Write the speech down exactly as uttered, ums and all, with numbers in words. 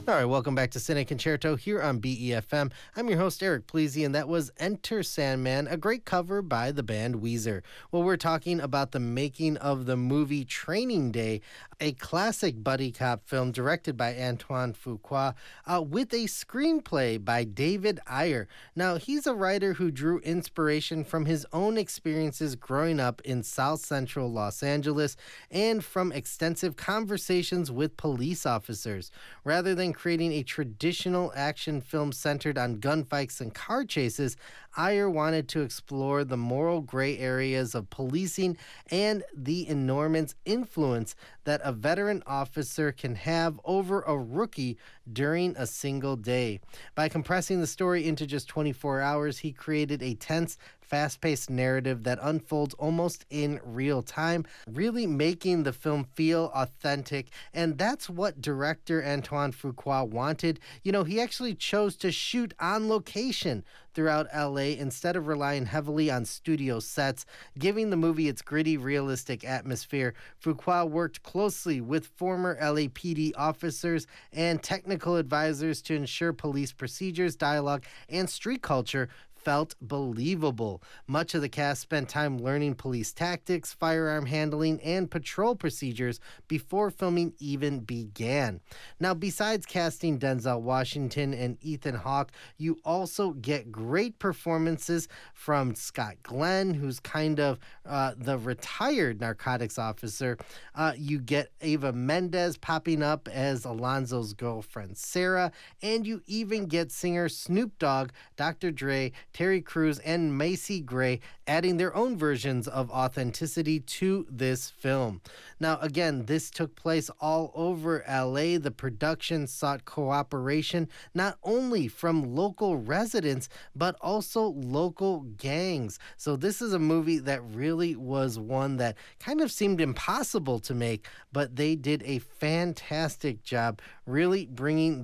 All right, welcome back to Cine Concerto here on B E F M. I'm your host, Eric Pleasy, and that was Enter Sandman, a great cover by the band Weezer. Well, we're talking about the making of the movie Training Day, a classic buddy cop film directed by Antoine Fuqua uh, with a screenplay by David Ayer. Now, he's a writer who drew inspiration from his own experiences growing up in South Central Los Angeles and from extensive conversations with police officers. Rather than creating a traditional action film centered on gunfights and car chases, Ayer wanted to explore the moral gray areas of policing and the enormous influence that a veteran officer can have over a rookie during a single day. By compressing the story into just twenty-four hours, he created a tense, fast-paced narrative that unfolds almost in real time, really making the film feel authentic. And that's what director Antoine Fuqua wanted. You know, he actually chose to shoot on location throughout L A instead of relying heavily on studio sets, giving the movie its gritty, realistic atmosphere. Fuqua worked closely with former L A P D officers and technical advisors to ensure police procedures, dialogue, and street culture felt believable. Much of the cast spent time learning police tactics, firearm handling, and patrol procedures before filming even began. Now, besides casting Denzel Washington and Ethan Hawke, you also get great performances from Scott Glenn, who's kind of uh, the retired narcotics officer. Uh, you get Eva Mendes popping up as Alonzo's girlfriend, Sarah, and you even get singer Snoop Dogg, Doctor Dre, Terry Crews, and Macy Gray adding their own versions of authenticity to this film. Now, again, this took place all over L A. The production sought cooperation not only from local residents, but also local gangs. So this is a movie that really was one that kind of seemed impossible to make, but they did a fantastic job really bringing